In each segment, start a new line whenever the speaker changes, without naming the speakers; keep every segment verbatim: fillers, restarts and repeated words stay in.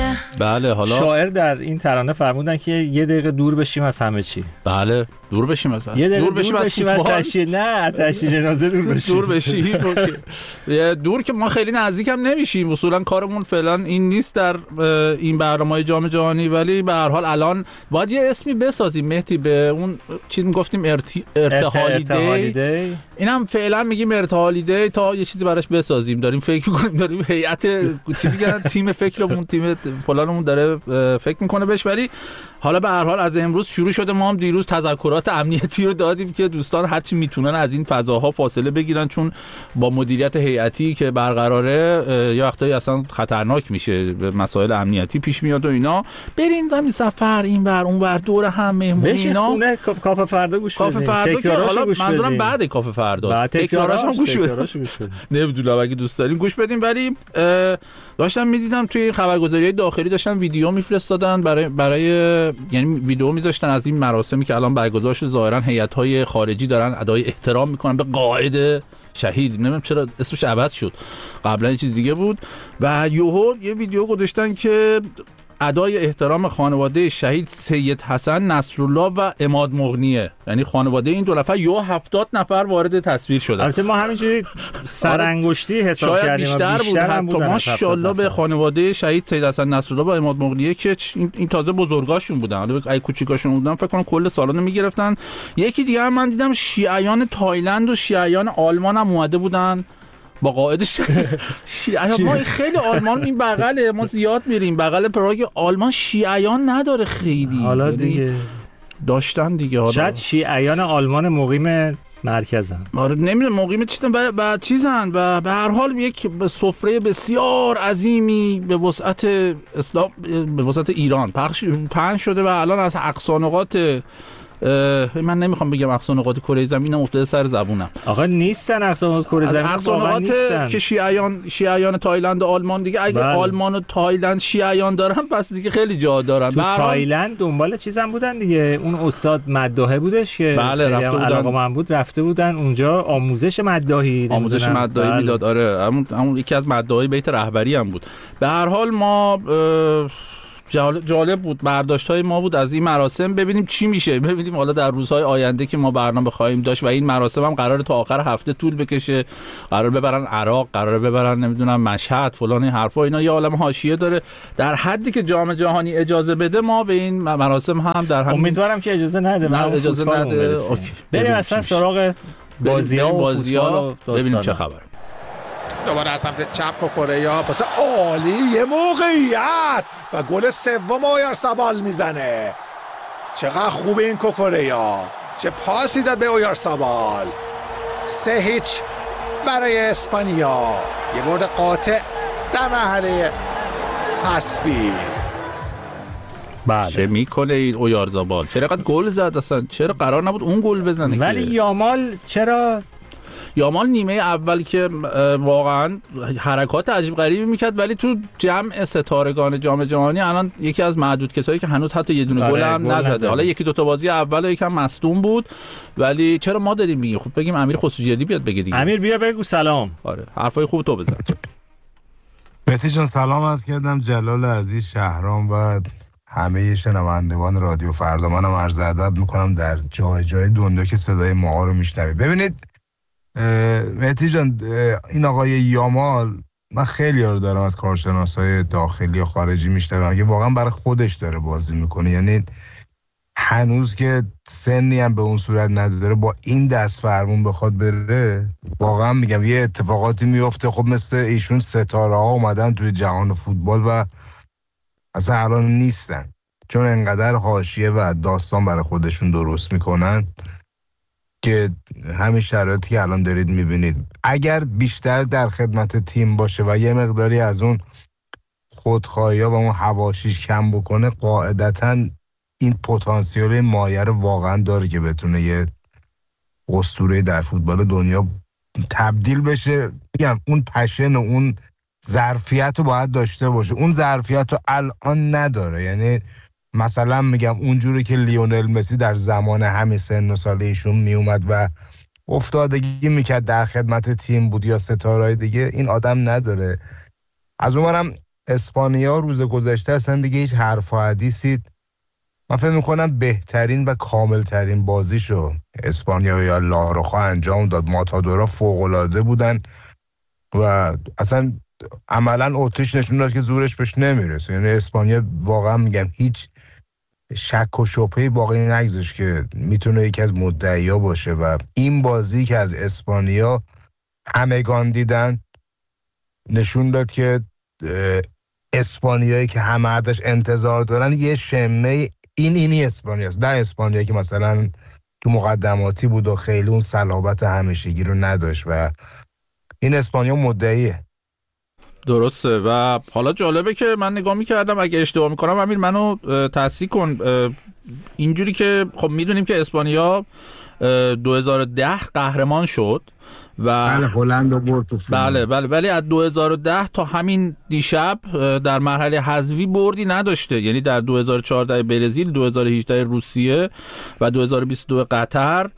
بله حالا
شاعر در این ترانه فرمودن که یه دقیقه دور بشیم از همه چی.
بله دور بشیم از
یه دور بشیم از بشیم از تشییع، نه تشییع جنازه دور بشیم.
دور بشیم دور که ما خیلی نزدیک هم نمیشیم، اصولا کارمون فعلا این نیست در این برنامه‌های جام جهانی، ولی به هر حال الان باید یه اسمی بسازیم مهدی به اون چیزی میگفتیم ارتی... ارتحالی دی، اینم فعلا میگیم ارتحالی دی تا یه چیزی براش بسازیم. داریم فکر می‌کنیم، داریم هیئت چی میگن تیم فکرمون تیم فلانمون داره فکر میکنه بهش، ولی حالا به هر حال از امروز شروع شده. ما هم دیروز تذکرات امنیتی رو دادیم که دوستان هر چی میتونن از این فضاها فاصله بگیرن، چون با مدیریت هیئتی که برقراره یه وقتایی اصلا خطرناک میشه، مسائل امنیتی پیش میاد و اینا. برین همین سفر این ور اون ور دور هم مهمونی اینا،
خونه کافه فردا گوش بدین.
کافه فردا که حالا منظورم بعد کافه فردا تکراراش هم گوش بدین. نمیدونم اگه دوست دارین گوش بدین. ولی داشتم میدیدم توی خبرگزاری‌های داخلی داشتن ویدیو میفرستادن برای برای یعنی ویدیو میذاشتن از این مراسمی که الان برگزار شده. ظاهرا هیئت‌های خارجی دارن ادای احترام میکنن به قائد شهید، نمیدونم چرا اسمش عوض شد، قبلا یه چیز دیگه بود. و یوهو یه ویدیو گذاشتن که ادای احترام خانواده شهید سید حسن نصرالله و عماد مغنیه، یعنی خانواده این دو نفر یو هفتاد نفر وارد تصویر شدن.
البته ما همینجوری سرانگشتی حساب کردیم،
بیشتر, بیشتر بود. حتی ماشاءالله به خانواده شهید سید حسن نصرالله و عماد مغنیه که این تازه بزرگاشون بودن، حالا اگه کوچیکاشون بودن فکر کنم کل سالن میگرفتن. یکی دیگه هم من دیدم شیعیان تایلند و شیعیان آلمان هم اومده بودن با قائدش. شیعیان ما خیلی آلمان این بغله، ما زیاد میریم بغل پراگ. آلمان شیعیان نداره خیلی،
حالا دیگه
داشتن دیگه. حالا
شاید شیعیان آلمان مقیم مرکزن،
آره نمیدونم مقیم چیزن و بعد چیزن و به هر حال یک سفره بسیار عظیمی به وسعت اسلام به وسعت ایران پخش پنج شده و الان از اقصا نقاط من نمیخوام بگم اقصا نقاط کره زمین افتاده سر زبونم.
آقا نیستن اقصا نقاط کره زمین،
اقصا نقاط که شیعیان شیعیان تایلند و آلمان دیگه. اگه بله. آلمان و تایلند شیعیان دارن پس دیگه خیلی جا دارن.
تو تایلند دنبال چیزم بودن دیگه، اون استاد مداحه بودش که
بله رفته بودن،
علاقه من بود رفته بودن اونجا آموزش مداحی
آموزش مداحی بله. میداد. آره همون همون یکی از مداحی بیت رهبری هم بود. به هر حال ما جالب بود برداشت‌های ما بود از این مراسم، ببینیم چی میشه، ببینیم حالا در روزهای آینده که ما برنامه خواهیم داشت و این مراسم هم قراره تا آخر هفته طول بکشه، قرار ببرن عراق، قراره ببرن نمیدونم مشهد فلان این حرفا، اینا یه عالم حاشیه داره. در حدی که جام جهانی اجازه بده ما به این مراسم هم در همین
امیدوارم که اجازه نده،
نه اجازه نده.
بریم اصلا سراغ بازی‌ها و
بازی‌ها ببینیم چه خبر.
دوباره از سمت چپ کوکوریا پاس عالی، یه موقعیت و گل سوم اویارسابال میزنه. چقدر خوبه این کوکوریا، چه پاسی داد به اویارسابال. سه هیچ برای اسپانیا، یه برد قاطع در مرحله حذفی.
بله چه میکنه این اویارسابال، چرا قد گل زد اصلا، چرا قرار نبود اون گل بزنه؟
ولی یامال چرا
یامال نیمه اول که واقعا حرکات عجیب غریبی میکرد، ولی تو جمع ستارگان جام جهانی الان یکی از معدود کسایی که هنوز حتی یه دونه گل هم نزده. نزده. حالا یکی دو تا بازی اول یکم مصدوم بود، ولی چرا ما داریم میگیم؟ خب بگیم امیر خسروجردی بیاد بگه دیگه.
امیر بیا بگو سلام.
آره حرفای خوب تو بزن.
مهدی جان سلام عرض کردم، جلال عزیز شهرام و همه شنوندگان رادیو فردا. منم عرض ادب میکنم در جای جای دنیا که صدای ما رو میشنوید. ببینید مهدی جان، این آقای یامال من خیلی رو دارم از کارشناسای داخلی و خارجی میشنوم که واقعا برای خودش داره بازی میکنه، یعنی هنوز که سنی هم به اون صورت نداره با این دست فرمون بخواد بره، واقعا میگم یه اتفاقاتی میفته. خب مثل ایشون ستاره ها اومدن توی جهان فوتبال و اصلا الان نیستن، چون انقدر حاشیه و داستان برای خودشون درست میکنن که همین شرایطی که الان دارید میبینید. اگر بیشتر در خدمت تیم باشه و یه مقداری از اون خودخواهی ها و اون حواشیش کم بکنه، قاعدتاً این پتانسیل مایه رو واقعا داره که بتونه یه اسطوره در فوتبال دنیا تبدیل بشه. میگم اون پشن و اون ظرفیت رو باید داشته باشه، اون ظرفیت رو الان نداره. یعنی مثلا میگم اونجوری که لیونل مسی در زمان همین سن و سال ایشون میومد و افتادگی میکرد در خدمت تیم بود یا ستارهای دیگه، این آدم نداره. از اونورم اسپانیا روز گذشته اصلا دیگه هیچ حرف و حدیثی، من فکر میکنم بهترین و کاملترین بازیشو اسپانیا یا لاروخا انجام داد. ماتادورا فوق‌العاده بودن و اصلا عملا اتریش نشون داد که زورش بهش نمیرسه. یعنی اسپانیا واقعا میگم هیچ شک و شبهه‌ای باقی نگذاشت که میتونه یکی از مدعیا باشه و این بازی که از اسپانیا همگان دیدن نشون داد که اسپانیایی که همه ازش انتظار دارن یه شمه این اینی اسپانیاست، نه اسپانیایی که مثلا تو مقدماتی بود و خیلی اون صلابت همیشگی رو نداشت و این اسپانیا مدعیه.
درسته. و حالا جالبه که من نگاه میکردم، اگه اشتباه میکنم امیر منو تصحیح کن، اینجوری که خب میدونیم که اسپانیا دو هزار و ده قهرمان شد و
بله هلند رو برد تو فینال.
بله بله ولی از دو هزار و ده تا همین دیشب در مرحله حذفی بردی نداشته. یعنی در دو هزار و چهارده برزیل، دو هزار و هجده روسیه و دو هزار و بیست و دو قطر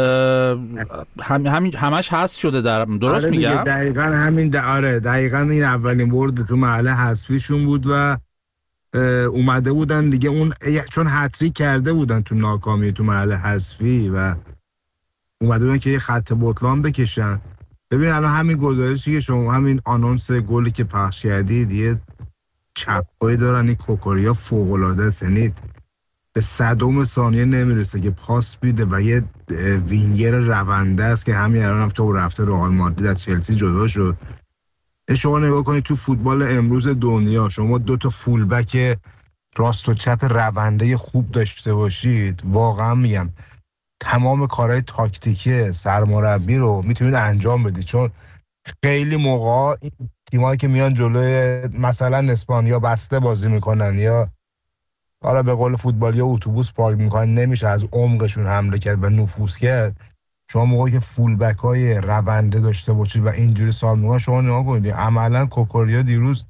هم همین همش حذف شده. در درست
آره
میگم؟
دقیقاً همین د... آره دقیقاً این اولین برد تو مرحله حذفیشون بود و اومده بودن دیگه اون چون هتریک کرده بودن تو ناکامی تو مرحله حذفی و اومده بودن که یه خط بطلان بکشن. ببین الان همین گزارشی که شما همین آنونس گلی که پخش کردید یه چپایی دارن، این کوکوریا فوق‌العاده است، یعنی به صدم ثانیه نمیرسه که پاس بیده و یه وینگر رونده است که همین الان هم تو رفته رئال مادرید از چلسی جدا شد. شما نگاه کنید تو فوتبال امروز دنیا شما دو تا فول بک راست و چپ رونده خوب داشته باشید، واقعا میگم تمام کارهای تاکتیکی سرمربی رو میتونید انجام بدید. چون خیلی موقع این تیمایی که میان جلوی مثلا اسپانیا بسته بازی میکنن یا حالا به قول فوتبالیا اتوبوس پارک میکنن، نمیشه از عمقشون حمله کرد و نفوذ کرد. شما موقعی که فول بک های رونده داشته باشید و اینجوری سال میکنن، شما نگاه کنید عملا کوکوریا دیروز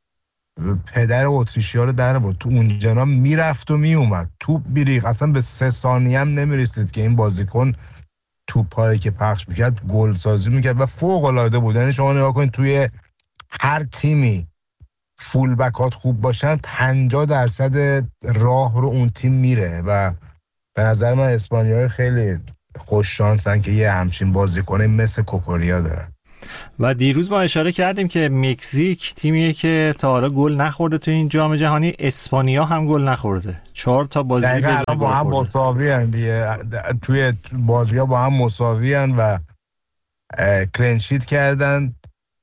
پدر اتریشیا رو در بود، تو اون جنا میرفت و میومد، توپ بیریخ، اصلا به سه ثانیه هم نمیرسید که این بازیکن توپایی که پخش میکرد گل سازی میکرد و فوق العاده بود. یعنی شما نگاه کنید توی هر تیمی فول بکات خوب باشن پنجاه درصد راه رو اون تیم میره و به نظر من اسپانیایی خیلی خوش شانسن که یه همچین بازیکن مثل کوکوریا دارن.
و دیروز ما اشاره کردیم که مکزیک تیمیه که تا حالا گل نخورده تو این جام جهانی، اسپانیا هم گل نخورده، چهار تا بازی بدون
با هم مساوی ان دیگه، توی بازی‌ها با هم مساوی ان و کلین شیت کردن.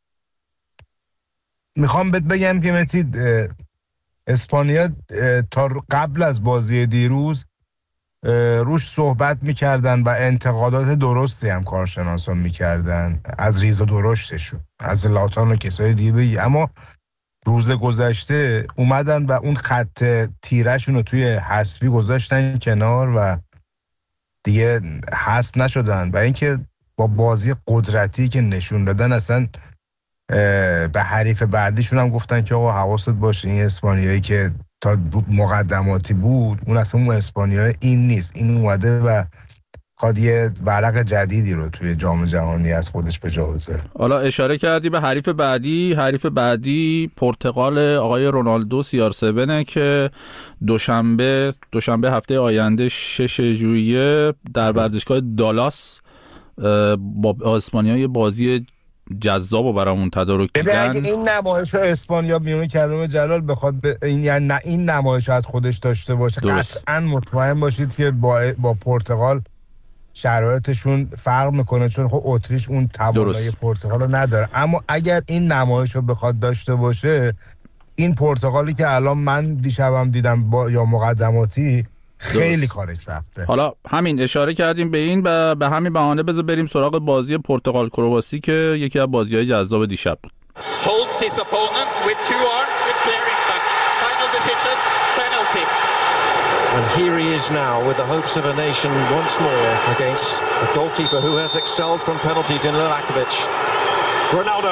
میخوام بهت بگم که متید اسپانیا تا قبل از بازی دیروز روش صحبت میکردن و انتقادات درستی هم کارشناسان میکردن از ریز و درشتشون، از لاتان و کسای دیگه، اما روز گذشته اومدن و اون خط تیرشون رو توی حذفی گذاشتن کنار و دیگه حذف نشدن و اینکه با بازی قدرتی که نشون دادن اصلا به حریف بعدیشون هم گفتن که آقا حواست باشه این اسپانیایی که تا مقدماتی بود اون اصلا اون اسپانیایی این نیست، این اومده و خواد یه ورق جدیدی رو توی جام جهانی از خودش به جا بذاره.
حالا اشاره کردی به حریف بعدی، حریف بعدی پرتغال آقای رونالدو سی آر هفت که دوشنبه دوشنبه هفته آینده شش ژوئیه در ورزشگاه دالاس با اسپانیا یه بازی جذاب و برامون تدارک دیدن.
اگه این نمایش اسپانیا میونه کریم جلال بخواد ب... این یعنی نه این نمایش از خودش داشته باشه، قطعا مطمئن باشید که با با پرتغال شرایطشون فرق میکنه، چون خب اتریش اون توانایی پرتغال رو نداره. اما اگر این نمایش رو بخواد داشته باشه، این پرتغالی که الان من دیشبم دیدم با یا مقدماتی خیلی درست. کارش سخته.
حالا همین اشاره کردیم به این و به همین بهانه بذار بریم سراغ بازی پرتغال کرواسی که یکی از بازی‌های جذاب دیشب بود.
Holds his opponent with two arms with clear impact. Final decision, penalty.
And here he is now with the hopes of a nation once more against a goalkeeper who has excelled from penalties in Livakovic. Ronaldo.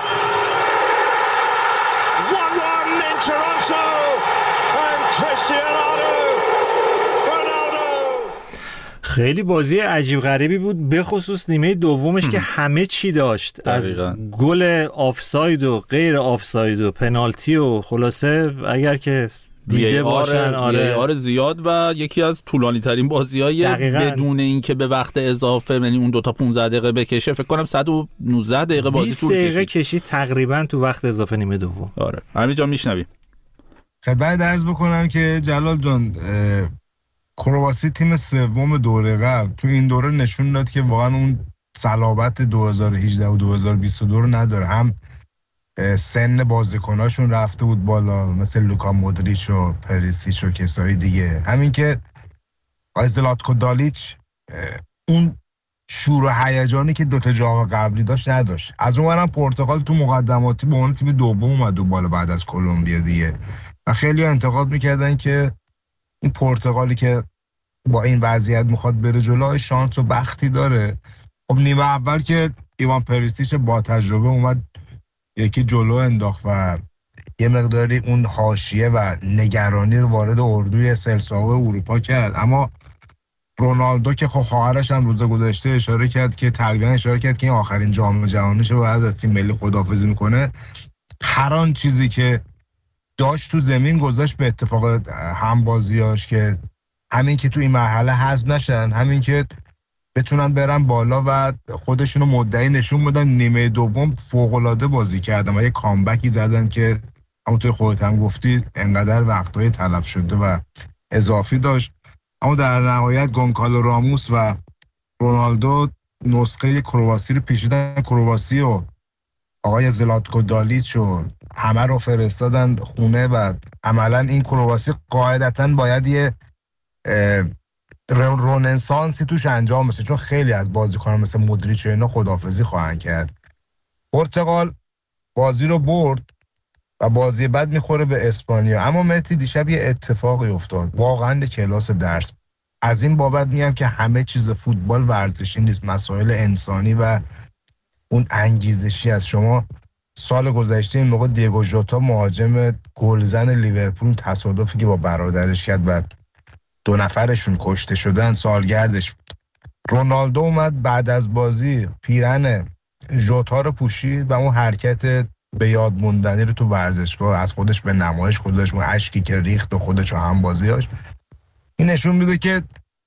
one one in Toronto and Cristiano
خیلی بازی عجیب غریبی بود، به خصوص نیمه دومش که همه چی داشت، دقیقا. از گل آفساید و غیر آفساید و پنالتی و خلاصه اگر که دیده باشن آره
آره زیاد و یکی از طولانی ترین بازی‌های بدون اینکه به وقت اضافه، یعنی اون دو تا پانزده دقیقه بکشه، فکر کنم صد و نوزده دقیقه بازی طول کشید.
بیست دقیقه کشید تقریبا تو وقت اضافه نیمه دوم.
آره همین جا میشنویم.
خدمت عرض بکنم که جلال جان، کرواسی تیم سوم دوره قبل تو این دوره نشون داد که واقعا اون صلابت دو هزار و هجده و دو هزار و بیست و دو رو نداره. هم سن بازیکناشون رفته بود بالا، مثل لوکا مودریچ و پریسیچ و کسای دیگه. همین که زلاتکو دالیچ اون شور و هیجانی که دوتا جام قبلی داشت نداشت. از اونورم پرتغال تو مقدماتی به عنوان تیم دوم اومد و بالا بعد از کلمبیا دیگه، و خیلی انتقاد میکردن که این پرتغالی که با این وضعیت میخواد بره جلو شانس و بختی داره. خب نیمه اول که ایوان پریسیچ با تجربه اومد یکی جلو انداخت و یه مقداری اون حاشیه و نگرانی رو وارد اردوی سلساوه اروپا کرد. اما رونالدو که خب خواهرش هم روز گذشته اشاره کرد که تقریبا اشاره کرد که این آخرین جام جهانیشه و بعد از تیم ملی خداحافظی میکنه، هر آن چیزی که داشت تو زمین گذاشت به اتفاق همبازیاش که همین که تو این مرحله حذف نشن، همین که بتونن برن بالا و خودشونو مدعی نشون بدن. نیمه دوم فوق‌العاده بازی کردن و یه کامبکی زدن که همونطور خودت هم گفتی انقدر وقتای تلف شده و اضافی داشت. اما در نهایت گونکالو راموس و رونالدو نسخه کرواسی رو پیچیدن. کرواسی و آقای زلاتکو دالیچ و همه رو فرستادن خونه و عملا این کرواسی قاعدتاً باید یه روننسانسی توش انجام بشه، چون خیلی از بازیکنان مثل مودریچ و اینا خداحافظی خواهند کرد. پرتغال بازی رو برد و بازی بعد میخوره به اسپانیا. اما مهدی دیشب یه اتفاقی افتاد واقعا کلاس درس. از این بابت میگم که همه چیز فوتبال ورزشی نیست، مسائل انسانی و اون انگیزشی از شما. سال گذشته این موقع دیگو ژوتا مهاجم گلزن لیورپول تصادفی که با برادرش کرد و دو نفرشون کشته شدن سالگردش بود. رونالدو اومد بعد از بازی پیرن ژوتا رو پوشید و اون حرکت به یاد موندنی رو تو ورزشگاه از خودش به نمایش گذاشت، اون اشکی که ریخت و خودش و هم بازیاش. این نشون میده که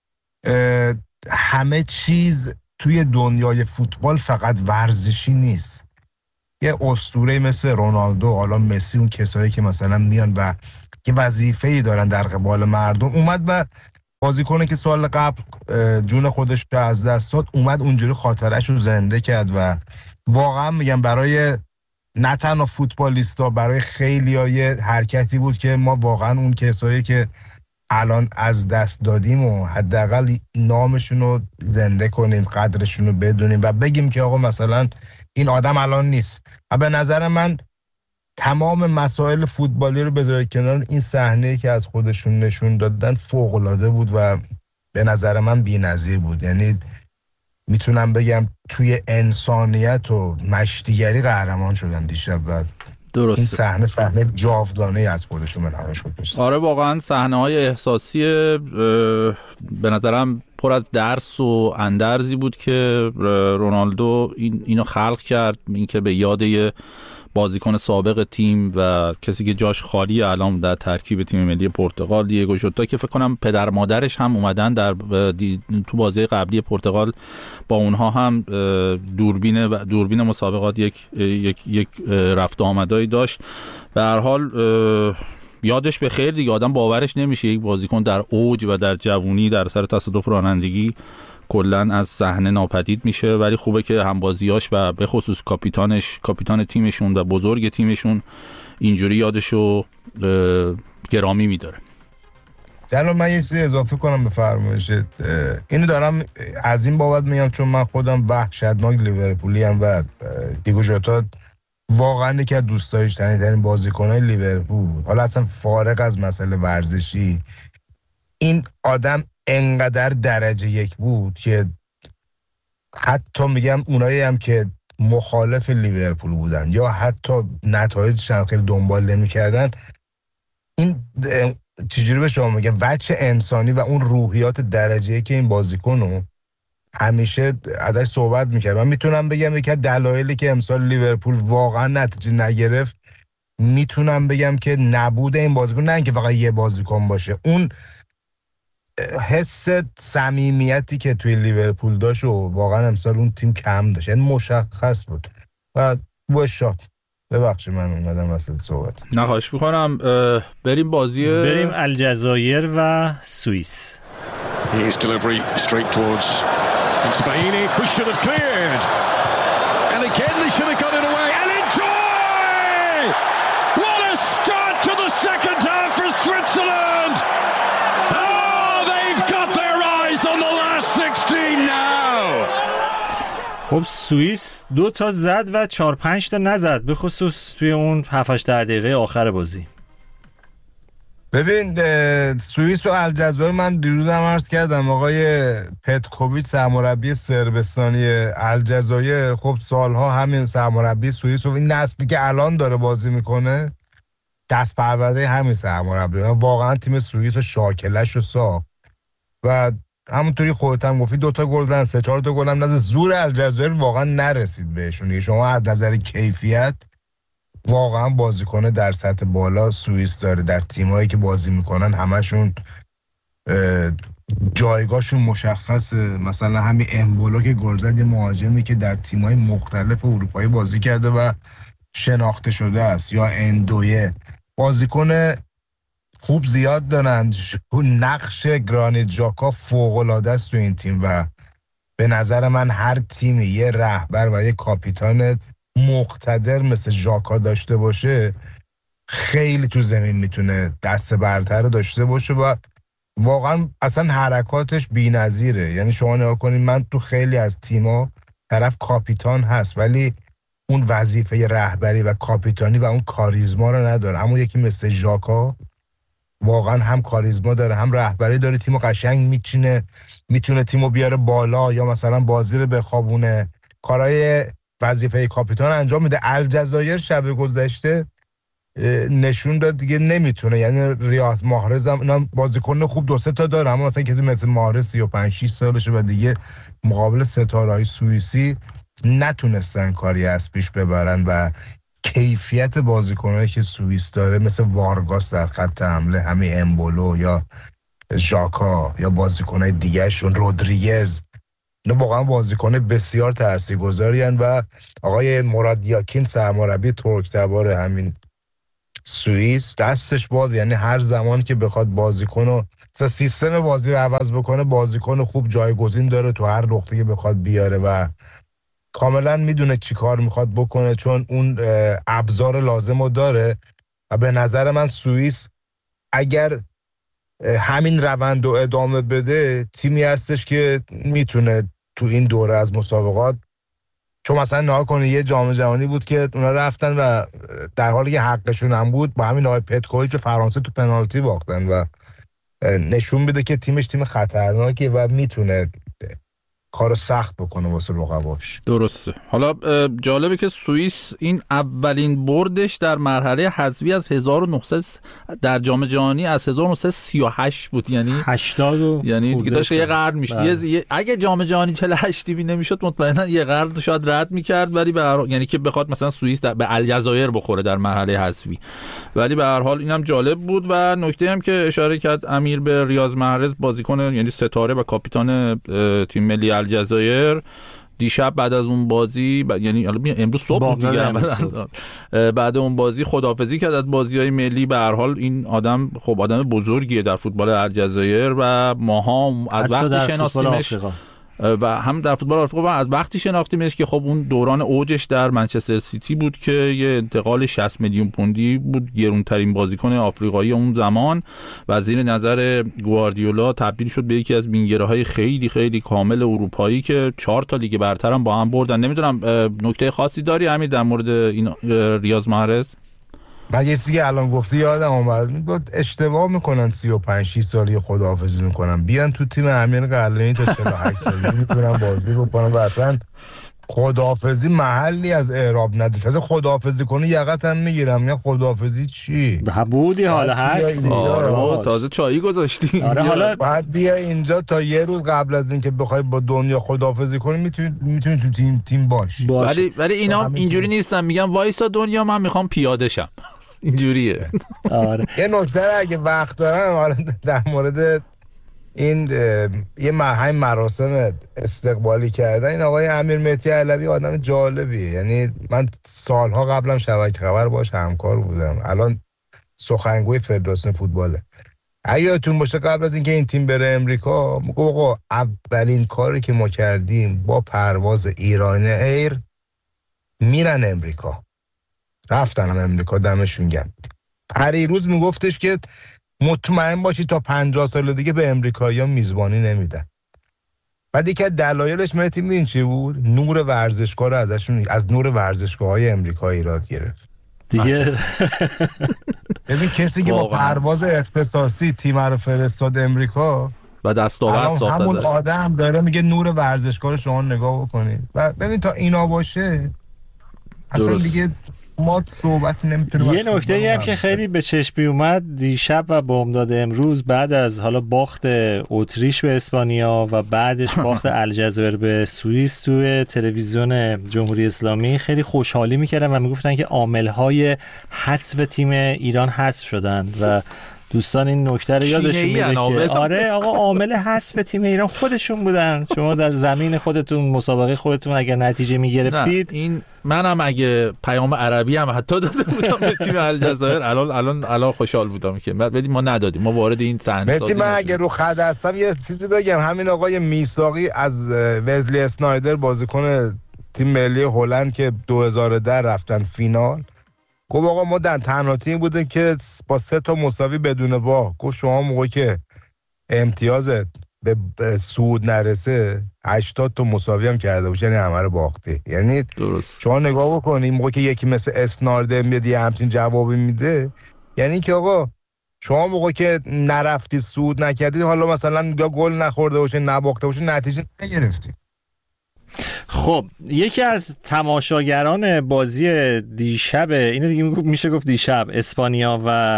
همه چیز توی دنیای فوتبال فقط ورزشی نیست. یه اسطوره مثل رونالدو، حالا مسی، اون کسایی که مثلا میان و که وظیفه‌ای دارن در قبال مردم، اومد و بازیکنی که سال قبل جون خودش رو از دست داد اومد اونجوری خاطرش رو زنده کرد و واقعا میگم برای نه تنها فوتبالیستا، برای خیلیای حرکتی بود که ما واقعا اون کسایی که الان از دست دادیم و حداقل نامشون رو زنده کنیم، قدرشون رو بدونیم و بگیم که آقا مثلا این آدم الان نیست. و به نظر من تمام مسائل فوتبالی رو بذارید کنار، این صحنه‌ای که از خودشون نشون دادن فوق‌العاده بود و به نظر من بی‌نظیر بود. یعنی میتونم بگم توی انسانیت و مشتیگری قهرمان شدن دیشب و
درسته.
این صحنه صحنه جاودانه‌ای از خودشون منحوش بود.
آره واقعا صحنه‌های احساسی به نظرم پر از درس و اندرزی بود که رونالدو این اینو خلق کرد، اینکه به یاد یه بازیکن سابق تیم و کسی که جاش خالی الان در ترکیب تیم ملی پرتغال، دیگو ژوتا، که فکر کنم پدر مادرش هم اومدن در تو بازی قبلی پرتغال با اونها هم دوربین و دوربین مسابقات یک یک یک رفت و آمدایی داشت. به هر حال یادش به خیر دیگه، آدم باورش نمیشه یک بازیکن در اوج و در جوونی در سر تصادف رانندگی کلن از صحنه ناپدید میشه، ولی خوبه که همبازیاش و به خصوص کاپیتانش، کاپیتان تیمشون و بزرگ تیمشون اینجوری یادشو گرامی میداره.
چرا من یه چیزی اضافه کنم به فرمایشت؟ اینو دارم از این بابت میگم چون من خودم وحشتناک لیورپولی ام و دیگو ژوتا واقعا یکی از دوست داشتنی ترین بازیکن‌های لیورپول بود. حالا اصلا فارغ از مسئله ورزشی، این آدم انقدر درجه یک بود که حتی میگم اونایی هم که مخالف لیورپول بودن یا حتی نتایجش هم خیلی دنبال نمی‌کردن، این چجوری به شما میگم وجه انسانی و اون روحیات درجه‌ای که این بازیکنو همیشه ازش صحبت میکرد. من میتونم بگم یکی از دلایلی که امسال لیورپول واقعا نتیجه نگرفت، میتونم بگم که نبود این بازیکن، نه اینکه فقط یه بازیکن باشه، اون حس صمیمیتی که توی لیورپول داشت و واقعا امسال اون تیم کم داشت، یعنی مشخص بود. و با شات ببخشید من اومدم وسط صحبت.
نه خواهش میکنم. بریم بازی
بریم الجزایر و سوئیس.
His delivery straight towards Inzbaini, who should have cleared. And again they should have got it away. And enjoy! What a start to the second half for Switzerland! Oh, they've got their eyes on the last sixteen now!
خب سوئیس دو تا زد و چهار پنج تا نزد، به خصوص توی اون هفت هشت دقیقه آخر بازی.
ببین سوئیس و الجزایر من دیروز هم عرض کردم آقای پتکوویچ سرمربی صربستانی الجزایر خب سالها همین سرمربی سوئیس و این نسلی که الان داره بازی میکنه دست پرورده همین سرمربی، واقعا تیم سوئیس و شاکلش رو ساخت و همونطوری خودت هم گفتی دوتا گل زدن، سه چهار تا گل هم نزد. زور الجزایر واقعا نرسید بهشون. شما از نظر کیفیت واقعا بازیکن در سطح بالا سوئیس داره، در تیمایی که بازی میکنن همشون جایگاهشون مشخصه. مثلا همین امبولو که گل زد، مهاجمی که در تیمای مختلف اروپایی بازی کرده و شناخته شده است، یا اندویه، بازیکن خوب زیاد دارن. نقش گرانیت ژاکا فوق‌العاده است تو این تیم و به نظر من هر تیمی یه رهبر و یه کاپیتان مقتدر مثل ژاکا داشته باشه خیلی تو زمین میتونه دست برتر داشته باشه و واقعا اصلا حرکاتش بی‌نظیره. یعنی شما نگاه کنید، من تو خیلی از تیما طرف کاپیتان هست ولی اون وظیفه رهبری و کاپیتانی و اون کاریزما رو نداره، اما یکی مثل ژاکا واقعا هم کاریزما داره هم رهبری داره، تیمو قشنگ میچینه، میتونه تیمو بیاره بالا یا مثلا بازی رو بخوابونه، کارهای وظیفه کاپیتان انجام میده. الجزایر شب گذشته نشون داد دیگه نمیتونه، یعنی ریاض محرز هم بازیکن خوب دو سه تا داره اما مثلا کسی مثل محرز سی و پنج شش سالشه و دیگه مقابل ستاره‌های سوئیسی نتونستن کاری از پیش ببرن و کیفیت بازیکنایی که سوئیس داره مثل وارگاس در خط حمله، همین امبولو یا ژاکا یا بازیکنای دیگه شون رودریگز، نه واقعا بازیکن بسیار تاثیرگذارین و آقای مراد یاکین سرمربی ترک‌تبار همین سوئیس دستش باز، یعنی هر زمان که بخواد بازیکنو سیستم بازی رو عوض بکنه بازیکن خوب جایگزین داره تو هر نقطه‌ای که بخواد بیاره و کاملا میدونه چی کار میخواد بکنه چون اون ابزار لازم رو داره و به نظر من سوئیس اگر همین روند رو ادامه بده تیمی هستش که میتونه تو این دوره از مسابقات، چون مثلا نها کنه یه جام جهانی بود که اونا رفتن و در حالی که حقشون هم بود با همین آقای پتکوویچ فرانسه تو پنالتی باختن و نشون بده که تیمش تیم خطرناکه و میتونه کارو سخت بکنه واسه رقباش.
درسته. حالا جالبه که سوئیس این اولین بردش در مرحله حذفی از هزار و نهصد در جام جهانی از هزار و نهصد و سی و هشت بود، یعنی
هشتاد،
یعنی دیگه داشت یه قرن میشد. اگه جام جهانی چهل و هشت بی نمیشد مطمئنا یه قرن شاید رد میکرد، ولی به هر یعنی که بخواد مثلا سوئیس به الجزایر بخوره در مرحله حذفی. ولی به هر حال اینم جالب بود و نکته هم که اشاره کرد امیر به ریاض محرز، بازیکن یعنی ستاره و کاپیتان تیم ملی الجزایر، دیشب بعد از اون بازی ب... یعنی امروز صبح بود دیگه بعد, بعد اون بازی خداحافظی کرد از بازی‌های ملی. به هر حال این آدم خب آدم بزرگیه در فوتبال الجزایر و ماها از وقتی شناختیمش و هم در فوتبال آفریقا و از وقتی شناختیمش که خب اون دوران اوجش در منچستر سیتی بود که یه انتقال شصت میلیون پوندی بود، گرونترین بازیکن آفریقایی اون زمان و زیر نظر گواردیولا تبدیل شد به یکی از وینگرهای خیلی خیلی کامل اروپایی که چهار تا لیگ برتر هم با هم بردن. نمیدونم نکته خاصی داری همین در مورد این ریاض محرز؟
من یه چیزی که الان گفتی یادم اومد، اشتباه میکنن سی و پنج شش سالی خداحافظی میکنن، بیان تو تیم امیر قلعه‌ای تا چهل و هشت سالی میتونن بازی بکنن و اصلا خداحافظی محلی از اعراب نداشت. از خداحافظی کنی یقت هم میگیرم. میگم خداحافظی چی؟
بودی حالا هستی.
آره تازه چایی گذاشتی.
آره حالا
بعد بیا اینجا تا یه روز قبل از اینکه بخوای با دنیا خداحافظی کنی میتونی میتونی تو تیم تیم باشی.
ولی ولی اینا اینجوری نیستن، میگن وایسا دنیا من میخوام پیاده شم. اینجوریه.
آره
یه نکته اگه وقت دارم حالا در مورد این یه مرحله مراسم استقبالی کردن این آقای امیر مهدی علوی آدم جالبیه. یعنی من سالها قبلم شبکه خبر باش همکار بودم، الان سخنگوی فدراسیون فوتباله. اگه یادتون باشه قبل از اینکه این تیم بره امریکا میگه آقا اولین کاری که ما کردیم با پرواز ایران ایر میرن امریکا. رفتن هم امریکا، دمشون گرم. پریروز میگفتش که مطمئن باشی تا پنجاه سال دیگه به امریکایی‌ها میزبانی نمیدن. بعد یکی از دلایلش مهدی می‌دونی چی بود؟ نور ورزشگاه رو ازشون از نور ورزشگاه‌های امریکا ایراد گرفت.
دیگه
ببین کسی که با پرواز اختصاصی تیم رو فرستاد امریکا
و دستاورد ساخته
همون آدم داره میگه نور ورزشگاه رو شما نگاه بکنید. و ببین تا اینا باشه اصلا
درست.
دیگه ما صحبت نمیتونیم.
یه نکته هم که خیلی به چشم اومد دیشب و بامداد امروز بعد از حالا باخت اتریش به اسپانیا و بعدش باخت الجزایر به سوئیس توی تلویزیون جمهوری اسلامی خیلی خوشحالی میکردن و میگفتن که عامل‌های حذف تیم ایران حذف شدن و دوستان این نکته رو یادشون میره که آره آقا عامل حذف تیم ایران خودشون بودن. شما در زمین خودتون مسابقه خودتون اگر نتیجه میگرفتید
این منم اگه پیام عربی هم حتی داده بودم به تیم الجزایر الان الان الان خوشحال بودم که بعد ما ندادیم، ما وارد این صحنه
سازی من اگه رو خط هستم یه چیزی بگم. همین آقای میساقی از وزلی اسنایدر بازیکن تیم ملی هلند که دو هزار و ده رفتن فینال، گفت آقا ما در تنها تیم بودیم که با سه تا مساوی بدون باخت. گفت شما موقعی که امتیازت به صعود نرسه هشتاد تا مساوی هم کرده باشه یعنی همه رو باختی. یعنی
درست.
شما نگاه بکنید موقعی که یکی مثل اسنایدر میاد یه همچین جوابی میده یعنی که آقا شما موقعی که نرفتی صعود نکردید حالا مثلا یا گل نخورده باشه نباخته باشه نتیجه نگرفتی.
خب یکی از تماشاگران بازی دیشب، اینو دیگه میشه گفت دیشب، اسپانیا و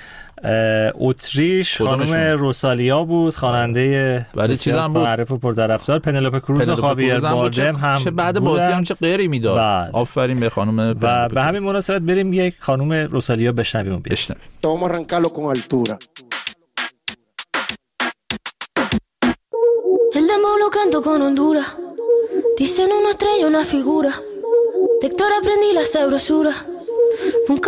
اتریش خانم روسالیا بود، خواننده
ولی چیزام بود
معروف و پرطرفدار. پنلوپه کروز و خاویر باردم هم
چه بعد بازی هم چه غیری میداد. آفرین به خانم.
و به همین مناسبت بریم یک خانم روسالیا بشنویم.
بشنویم.
Vamos a arrancarlo con altura.
El demo lo canto con Honduras. Dicen una estrella, una figura. De Héctor aprendí la sabrosura. Nunca